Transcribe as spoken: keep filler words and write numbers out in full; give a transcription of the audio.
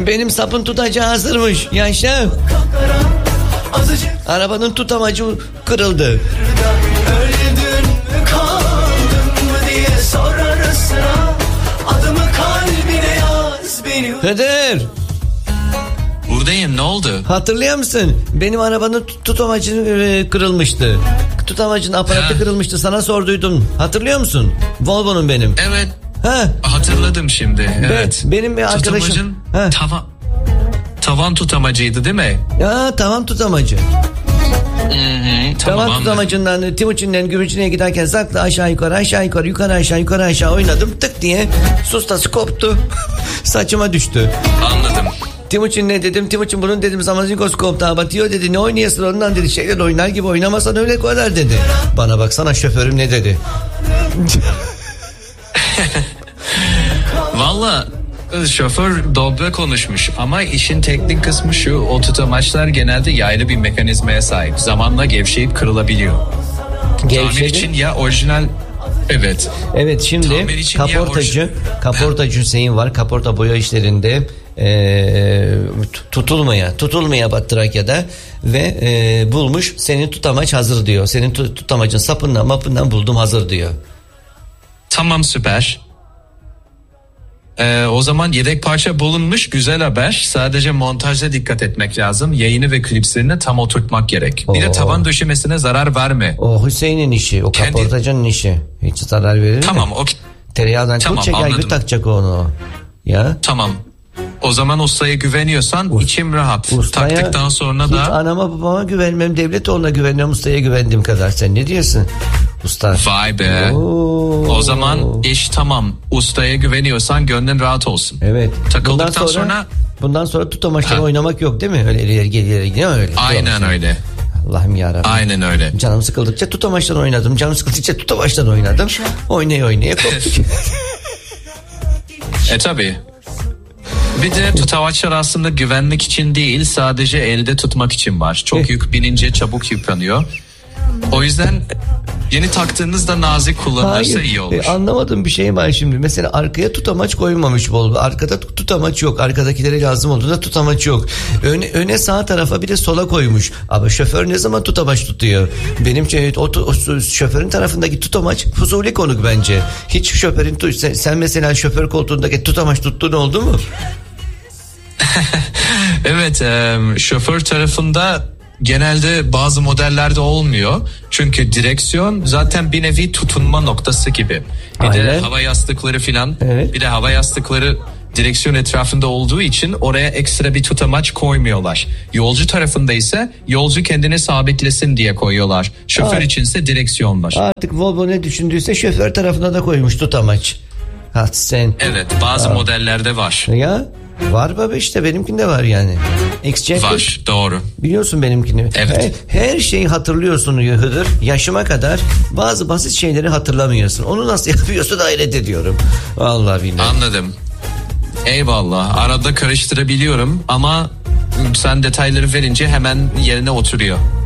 Benim sapın tutacağı hazırmış. Yaşa. Arabanın tutamacı kırıldı. Öldün mü kaldın mı diye sorar sıra. Adımı kalbine yaz beni. Hıdır. Buradayım, ne oldu? Hatırlıyor musun? Benim arabanın tutamacı e, kırılmıştı. Tutamacın aparatı ha. kırılmıştı. Sana sorduydum. Hatırlıyor musun? Volvo'nun benim. Evet. Ha. Hatırladım şimdi. Evet. Be, benim bir arkadaşım. Tutamacın tavan tavan tutamacıydı değil mi? Ya tavan tutamacı. Hı-hı, tamam, tavan tutamacından Timuçin'den Gümüşhane'ye giderken sakla aşağı yukarı aşağı yukarı yukarı aşağı yukarı aşağı oynadım. Tık diye sustası koptu. Saçıma düştü. Anladım. Timuçin ne dedim? Timuçin bunun dedim Zamazinkos koptu batıyor dedi. Ne oynayasın ondan dedi. Şeyler oynar gibi oynamasan öyle kadar dedi. Bana baksana şoförüm ne dedi? Valla şoför dobre konuşmuş ama işin teknik kısmı şu: o tutamaçlar genelde yaylı bir mekanizmaya sahip. Zamanla gevşeyip kırılabiliyor. Tamir için ya orijinal. Evet. Evet, şimdi kaportacı kaportacı Hüseyin var. Kaporta boya işlerinde e, tutulmaya tutulmaya Trakya'da ve e, bulmuş, senin tutamaç hazır diyor. Senin tutamacın sapından mapından buldum, hazır diyor. Tamam, süper. Ee, o zaman yedek parça bulunmuş, güzel haber. Sadece montajda dikkat etmek lazım. Yayını ve klipslerini tam oturtmak gerek. Oo. Bir de tavan döşemesine zarar verme. O Hüseyin'in işi, o Kendi... kaportacının işi. Hiç zarar verir tamam, mi? O... Tereyağından tamam, çok çeker gibi takacak onu. Ya. Tamam. O zaman ustaya güveniyorsan Ust- içim rahat. Ustaya, taktıktan sonra da... Hiç anama babama güvenmem, Devletoğlu'na güvenmem, ustaya güvendiğim kadar. Sen ne diyorsun? Usta. Vay be. Oo. O zaman iş tamam. Ustaya güveniyorsan gönlün rahat olsun. Evet. Takıldıktan bundan sonra, sonra... Bundan sonra tutamaçtan oynamak yok değil mi? Öyle ileri geri ileri gidiyor mu öyle? Aynen öyle. Allah'ım yarabbim. Aynen öyle. Canım sıkıldıkça tutamaçtan oynadım. Canım sıkıldıkça tutamaçtan oynadım. Oynaya oynaya koptuk. E tabi. Bir de tutamaçlar aslında güvenlik için değil, sadece elde tutmak için var. Çok yük binince çabuk yıpranıyor. O yüzden yeni taktığınızda nazik kullanılırsa iyi olur. E, anlamadım bir şey var şimdi. Mesela arkaya tutamaç koymamış Volvo. Arkada tutamaç yok. Arkadakilere lazım olduğunda tutamaç yok. Öne, öne sağ tarafa bir de sola koymuş. Ama şoför ne zaman tutamaç tutuyor? Benim şey, o, o şoförün tarafındaki tutamaç fuzuli konuk bence. Hiç şoförün sen, sen mesela şoför koltuğundaki tutamaç tuttuğun oldu mu? Evet, e, şoför tarafında genelde bazı modellerde olmuyor. Çünkü direksiyon zaten bir nevi tutunma noktası gibi. Bir Aynen. de hava yastıkları filan. Evet. Bir de hava yastıkları direksiyon etrafında olduğu için oraya ekstra bir tutamaç koymuyorlar. Yolcu tarafında ise yolcu kendini sabitlesin diye koyuyorlar. Şoför Aa, içinse direksiyon var. Artık Volvo ne düşündüyse şoför tarafına da koymuş tutamaç. Ha sen. Evet, bazı Aa. modellerde var. Ya var baba, işte benimkinde var yani. X-Jack var, doğru. Biliyorsun benimkini. Evet. Her, her şeyi hatırlıyorsun Hıdır. Yaşıma kadar bazı basit şeyleri hatırlamıyorsun. Onu nasıl yapıyorsun hayret ediyorum. Vallahi billahi. Anladım. Eyvallah. Arada karıştırabiliyorum ama sen detayları verince hemen yerine oturuyor.